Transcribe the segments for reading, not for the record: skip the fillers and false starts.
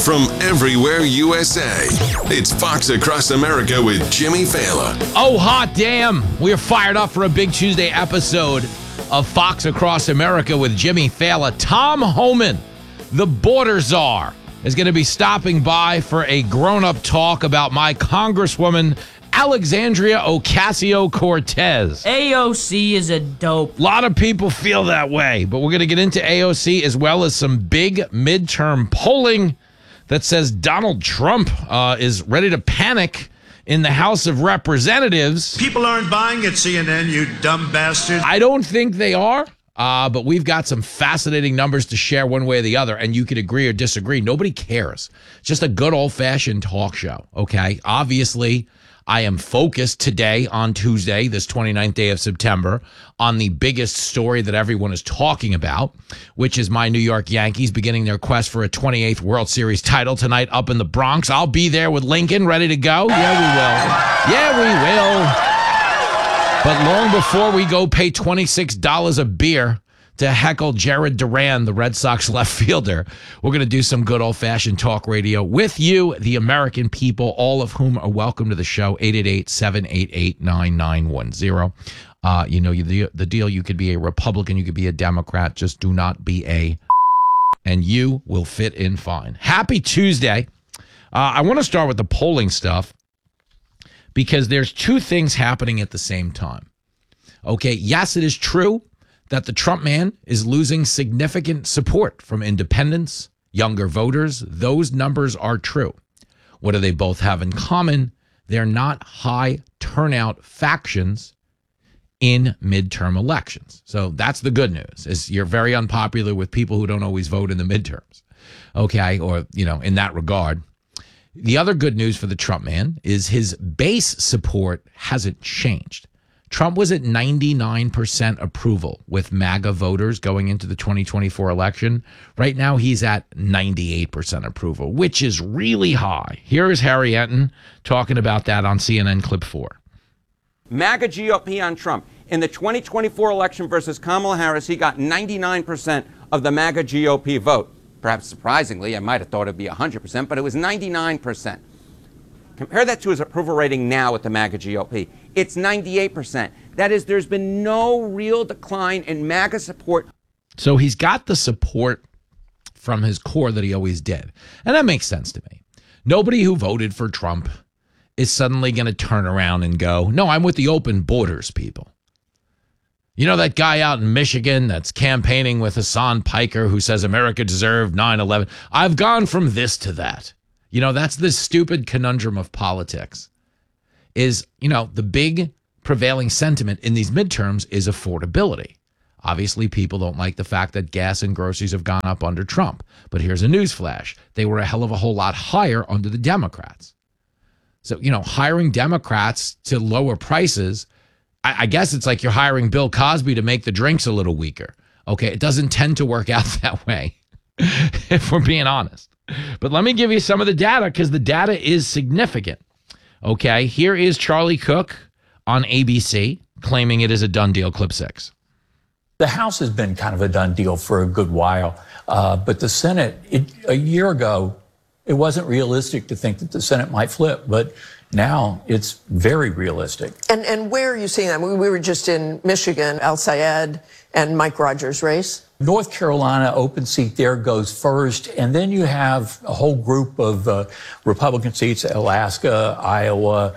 from everywhere USA. It's Fox Across America with Jimmy Fallon. Oh, hot damn. We're fired up for a big Tuesday episode of Fox Across America with Jimmy Fallon. Tom Homan, the border czar, is going to be stopping by for a grown-up talk about my Congresswoman, Alexandria Ocasio-Cortez. AOC is a dope. A lot of people feel that way, but we're going to get into AOC as well as some big midterm polling that says Donald Trump is ready to panic in the House of Representatives. People aren't buying it, CNN, you dumb bastard. I don't think they are, but we've got some fascinating numbers to share one way or the other, and you can agree or disagree. Nobody cares. Just a good old-fashioned talk show, okay? Obviously, I am focused today on Tuesday, this 29th day of September, on the biggest story that everyone is talking about, which is my New York Yankees beginning their quest for a 28th World Series title tonight up in the Bronx. I'll be there with Lincoln, ready to go. Yeah, we will. But long before we go pay $26 a beer to heckle Jared Duran, the Red Sox left fielder, we're going to do some good old-fashioned talk radio with you, the American people, all of whom are welcome to the show, 888-788-9910. You know the deal. You could be a Republican, you could be a Democrat, just do not be and you will fit in fine. Happy Tuesday. I want to start with the polling stuff because there's two things happening at the same time. Okay, yes, it is true that the Trump man is losing significant support from independents, younger voters. Those numbers are true. What do they both have in common? They're not high turnout factions in midterm elections. So that's the good news, is you're very unpopular with people who don't always vote in the midterms. Okay, or, in that regard. The other good news for the Trump man is his base support hasn't changed. Trump was at 99% approval with MAGA voters going into the 2024 election. Right now, he's at 98% approval, which is really high. Here is Harry Enton talking about that on CNN Clip 4. MAGA GOP on Trump. In the 2024 election versus Kamala Harris, he got 99% of the MAGA GOP vote. Perhaps surprisingly, I might have thought it'd be 100%, but it was 99%. Compare that to his approval rating now with the MAGA GOP. It's 98%. That is, there's been no real decline in MAGA support. So he's got the support from his core that he always did. And that makes sense to me. Nobody who voted for Trump is suddenly going to turn around and go, no, I'm with the open borders people. You know that guy out in Michigan that's campaigning with Hassan Piker who says America deserved 9/11? I've gone from this to that. That's the stupid conundrum of politics is, the big prevailing sentiment in these midterms is affordability. Obviously, people don't like the fact that gas and groceries have gone up under Trump. But here's a newsflash. They were a hell of a whole lot higher under the Democrats. So, hiring Democrats to lower prices, I guess it's like you're hiring Bill Cosby to make the drinks a little weaker. Okay, it doesn't tend to work out that way, if we're being honest. But let me give you some of the data because the data is significant. Okay, here is Charlie Cook on ABC claiming it is a done deal, clip 6. The House has been kind of a done deal for a good while, but the Senate, a year ago, it wasn't realistic to think that the Senate might flip, but now it's very realistic. And where are you seeing that? We were just in Michigan, Al Sayed and Mike Rogers' race. North Carolina, open seat there goes first, and then you have a whole group of Republican seats, Alaska, Iowa,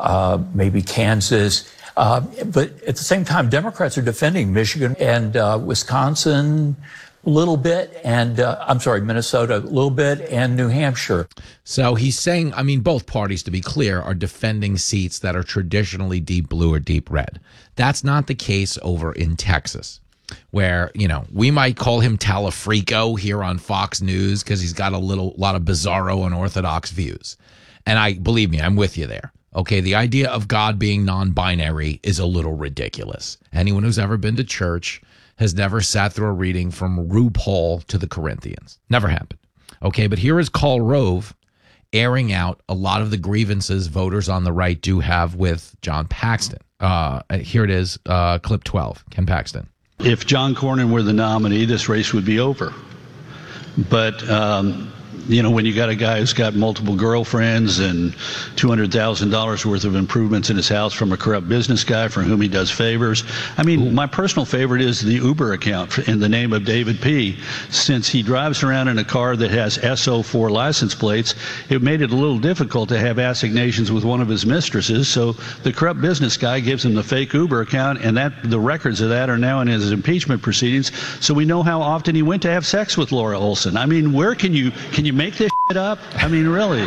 maybe Kansas. But at the same time, Democrats are defending Michigan and Wisconsin a little bit, and Minnesota a little bit, and New Hampshire. So he's saying, both parties, to be clear, are defending seats that are traditionally deep blue or deep red. That's not the case over in Texas, where, we might call him Talafrico here on Fox News because he's got a lot of bizarro unorthodox views. And believe me, I'm with you there. Okay, the idea of God being non-binary is a little ridiculous. Anyone who's ever been to church has never sat through a reading from RuPaul to the Corinthians. Never happened. Okay, but here is Karl Rove airing out a lot of the grievances voters on the right do have with John Paxton. Here it is, clip 12, Ken Paxton. If John Cornyn were the nominee, this race would be over. But when you got a guy who's got multiple girlfriends and $200,000 worth of improvements in his house from a corrupt business guy for whom he does favors. I mean, my personal favorite is the Uber account in the name of David P. Since he drives around in a car that has SO4 license plates, it made it a little difficult to have assignations with one of his mistresses. So the corrupt business guy gives him the fake Uber account, and the records of that are now in his impeachment proceedings. So we know how often he went to have sex with Laura Olson. I mean, where can you make this shit up? I mean, really.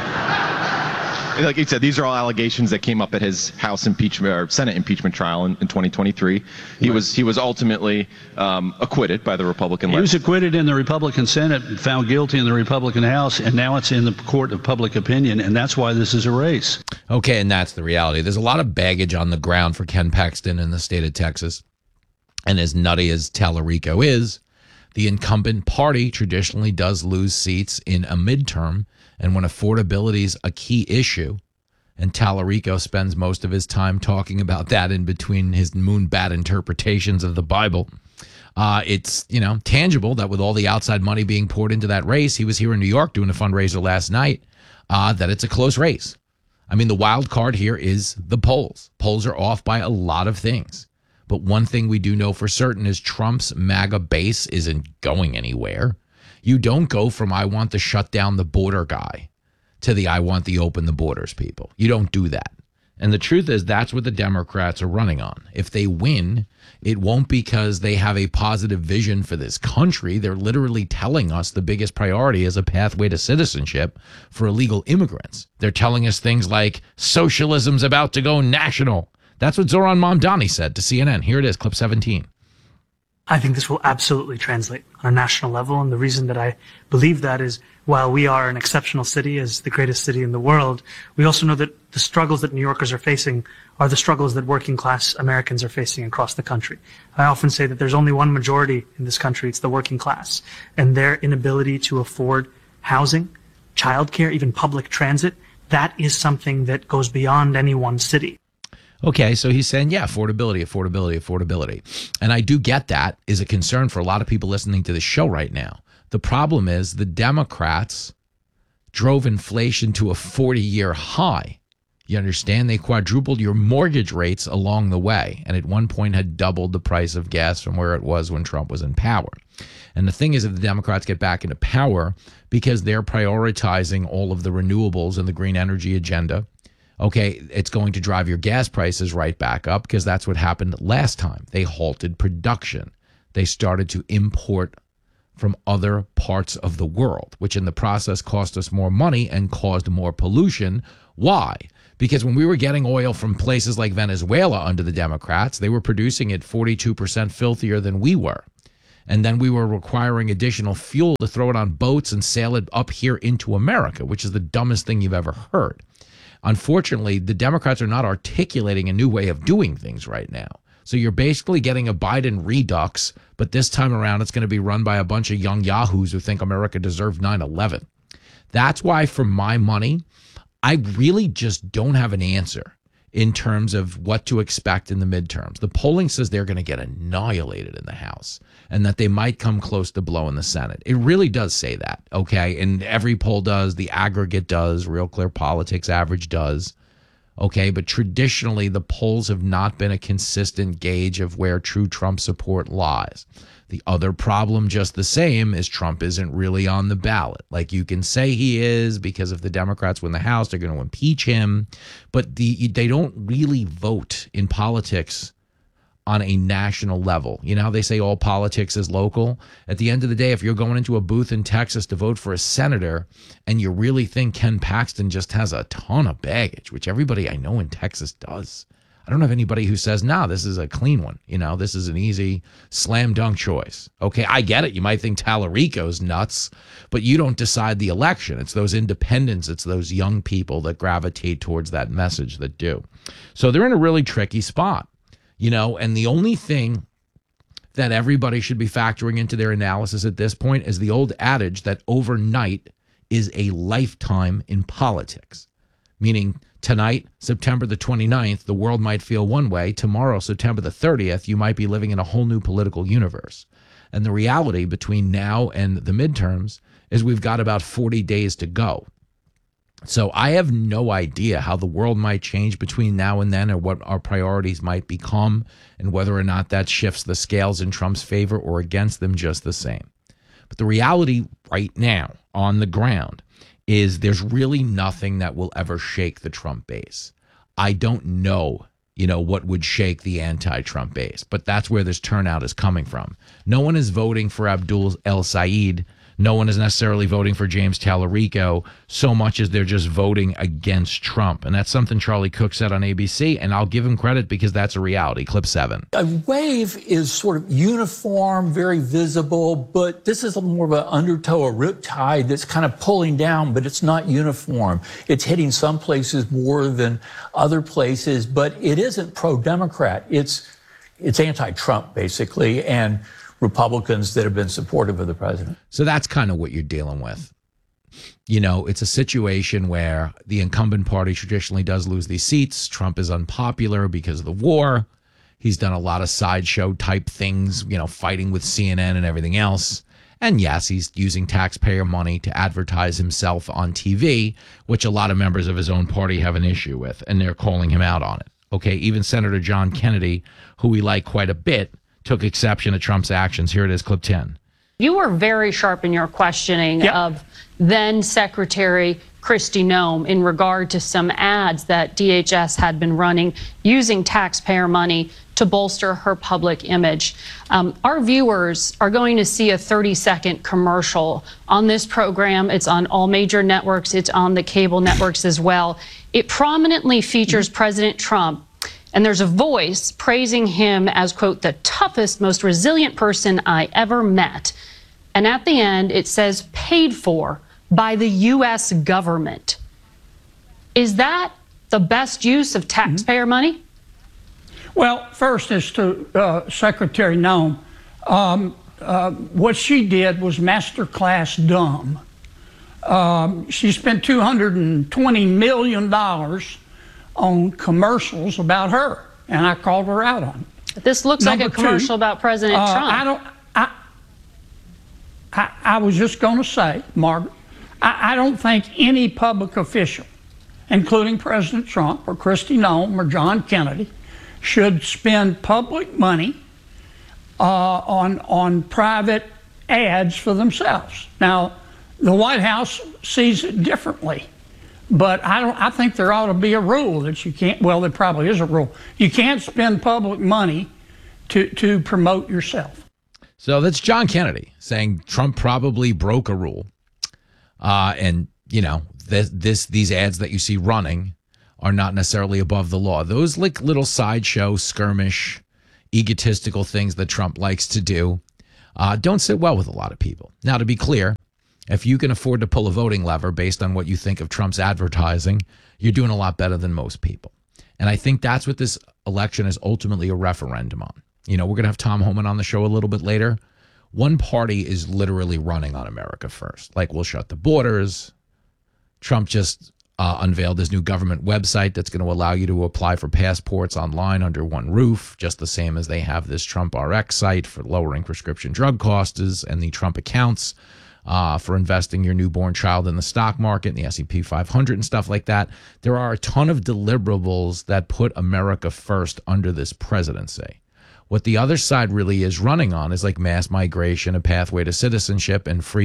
Like you said, these are all allegations that came up at his House impeachment or Senate impeachment trial in 2023. He was ultimately acquitted by the Republican. He was acquitted in the Republican Senate, found guilty in the Republican House, and now it's in the court of public opinion, and that's why this is a race. Okay, and that's the reality. There's a lot of baggage on the ground for Ken Paxton in the state of Texas. And as nutty as Tallarico is, the incumbent party traditionally does lose seats in a midterm. And when affordability is a key issue, and Tallarico spends most of his time talking about that in between his moonbat interpretations of the Bible, it's, tangible that with all the outside money being poured into that race, he was here in New York doing a fundraiser last night, that it's a close race. I mean, the wild card here is the polls. Polls are off by a lot of things. But one thing we do know for certain is Trump's MAGA base isn't going anywhere. You don't go from I want to shut down the border guy to the I want to open the borders people. You don't do that. And the truth is that's what the Democrats are running on. If they win, it won't because they have a positive vision for this country. They're literally telling us the biggest priority is a pathway to citizenship for illegal immigrants. They're telling us things like socialism's about to go national. That's what Zoran Mamdani said to CNN. Here it is, clip 17. I think this will absolutely translate on a national level. And the reason that I believe that is while we are an exceptional city as the greatest city in the world, we also know that the struggles that New Yorkers are facing are the struggles that working class Americans are facing across the country. I often say that there's only one majority in this country. It's the working class, and their inability to afford housing, childcare, even public transit. That is something that goes beyond any one city. Okay, so he's saying, yeah, affordability. And I do get that is a concern for a lot of people listening to the show right now. The problem is the Democrats drove inflation to a 40-year high. You understand? They quadrupled your mortgage rates along the way, and at one point had doubled the price of gas from where it was when Trump was in power. And the thing is, if the Democrats get back into power because they're prioritizing all of the renewables and the green energy agenda, okay, it's going to drive your gas prices right back up because that's what happened last time. They halted production. They started to import from other parts of the world, which in the process cost us more money and caused more pollution. Why? Because when we were getting oil from places like Venezuela under the Democrats, they were producing it 42% filthier than we were. And then we were requiring additional fuel to throw it on boats and sail it up here into America, which is the dumbest thing you've ever heard. Unfortunately, the Democrats are not articulating a new way of doing things right now. So you're basically getting a Biden redux, but this time around it's going to be run by a bunch of young yahoos who think America deserved 9/11. That's why, for my money, I really just don't have an answer in terms of what to expect in the midterms. The polling says they're going to get annihilated in the House and that they might come close to blowing the Senate. It really does say that, okay? And every poll does, the aggregate does, Real Clear Politics average does, okay? But traditionally, the polls have not been a consistent gauge of where true Trump support lies. The other problem, just the same, is Trump isn't really on the ballot. Like, you can say he is because if the Democrats win the House, they're going to impeach him. But they don't really vote in politics on a national level. You know how they say all politics is local? At the end of the day, if you're going into a booth in Texas to vote for a senator and you really think Ken Paxton just has a ton of baggage, which everybody I know in Texas does, I don't have anybody who says, nah, this is a clean one. You know, this is an easy slam dunk choice. Okay, I get it. You might think Tallarico's nuts, but you don't decide the election. It's those independents, it's those young people that gravitate towards that message that do. So they're in a really tricky spot, you know, and the only thing that everybody should be factoring into their analysis at this point is the old adage that overnight is a lifetime in politics, meaning tonight, September the 29th, the world might feel one way. Tomorrow, September the 30th, you might be living in a whole new political universe. And the reality between now and the midterms is we've got about 40 days to go. So I have no idea how the world might change between now and then, or what our priorities might become, and whether or not that shifts the scales in Trump's favor or against them just the same. But the reality right now on the ground is there's really nothing that will ever shake the Trump base. I don't know, what would shake the anti-Trump base, but that's where this turnout is coming from. No one is voting for Abdul El-Sayed. No one is necessarily voting for James Tallarico so much as they're just voting against Trump. And that's something Charlie Cook said on ABC, and I'll give him credit because that's a reality. Clip 7. A wave is sort of uniform, very visible, but this is more of an undertow, a riptide that's kind of pulling down, but it's not uniform. It's hitting some places more than other places, but it isn't pro-Democrat. It's anti-Trump, basically, and Republicans that have been supportive of the president. So that's kind of what you're dealing with. It's a situation where the incumbent party traditionally does lose these seats. Trump is unpopular because of the war. He's done a lot of sideshow type things, fighting with CNN and everything else. And yes, he's using taxpayer money to advertise himself on TV, which a lot of members of his own party have an issue with, and they're calling him out on it. Okay, even Senator John Kennedy, who we like quite a bit, took exception to Trump's actions. Here it is, clip 10. You were very sharp in your questioning of then Secretary Kristi Noem in regard to some ads that DHS had been running using taxpayer money to bolster her public image. Our viewers are going to see a 30-second commercial on this program. It's on all major networks. It's on the cable networks as well. It prominently features President Trump, and there's a voice praising him as, quote, the toughest, most resilient person I ever met. And at the end, it says paid for by the U.S. government. Is that the best use of taxpayer money? Well, first is to Secretary Noem. What she did was masterclass dumb. She spent $220 million on commercials about her, and I called her out on it. This looks like a commercial about President Trump. I was just going to say, Margaret, I don't think any public official, including President Trump or Kristi Noem or John Kennedy, should spend public money on private ads for themselves. Now, the White House sees it differently. But I think there ought to be a rule that you can't, well, there probably is a rule. You can't spend public money to promote yourself. So that's John Kennedy saying Trump probably broke a rule. And, these ads that you see running are not necessarily above the law. Those like little sideshow, skirmish, egotistical things that Trump likes to do don't sit well with a lot of people. Now, to be clear, if you can afford to pull a voting lever based on what you think of Trump's advertising, you're doing a lot better than most people. And I think that's what this election is ultimately a referendum on. We're going to have Tom Homan on the show a little bit later. One party is literally running on America first. Like, we'll shut the borders. Trump just unveiled his new government website that's going to allow you to apply for passports online under one roof, just the same as they have this Trump RX site for lowering prescription drug costs and the Trump accounts for investing your newborn child in the stock market and the S&P 500 and stuff like that. There are a ton of deliverables that put America first under this presidency. What the other side really is running on is like mass migration, a pathway to citizenship, and free.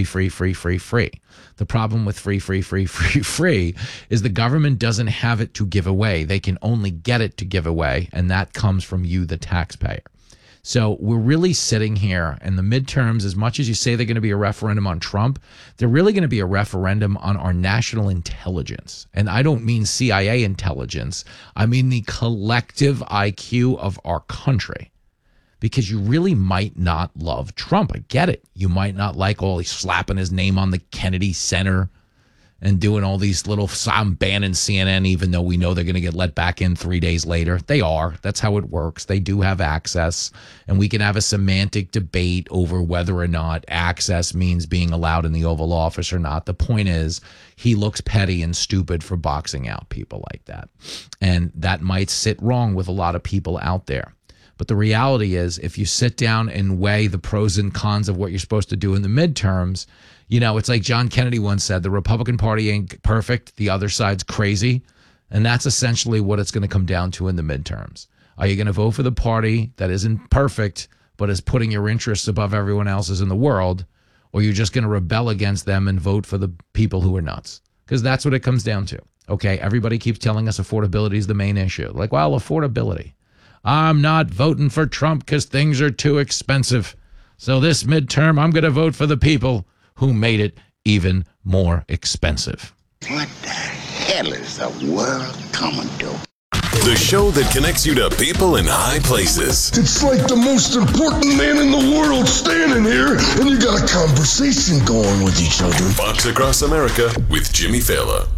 The problem with free is the government doesn't have it to give away. They can only get it to give away, and that comes from you, the taxpayer. So we're really sitting here in the midterms, as much as you say they're going to be a referendum on Trump, they're really going to be a referendum on our national intelligence. And I don't mean CIA intelligence. I mean the collective IQ of our country. Because you really might not love Trump. I get it. You might not like all he's slapping his name on the Kennedy Center and doing all these little, I'm banning CNN, even though we know they're going to get let back in 3 days later. They are. That's how it works. They do have access. And we can have a semantic debate over whether or not access means being allowed in the Oval Office or not. The point is, he looks petty and stupid for boxing out people like that. And that might sit wrong with a lot of people out there. But the reality is, if you sit down and weigh the pros and cons of what you're supposed to do in the midterms, You know, it's like John Kennedy once said, the Republican Party ain't perfect. The other side's crazy. And that's essentially what it's going to come down to in the midterms. Are you going to vote for the party that isn't perfect, but is putting your interests above everyone else's in the world? Or you're just going to rebel against them and vote for the people who are nuts? Because that's what it comes down to. Okay, everybody keeps telling us affordability is the main issue. Like, well, affordability. I'm not voting for Trump because things are too expensive. So this midterm, I'm going to vote for the people who made it even more expensive. What the hell is the world coming to? The show that connects you to people in high places. It's like the most important man in the world standing here, and you got a conversation going with each other. Fox Across America with Jimmy Fallon.